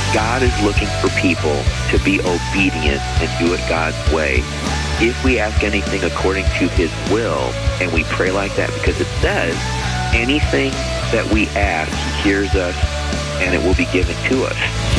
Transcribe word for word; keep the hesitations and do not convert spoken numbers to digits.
God is looking for people to be obedient and do it God's way. If we ask anything according to his will, and we pray like that, because it says, anything that we ask, he hears us, and it will be given to us.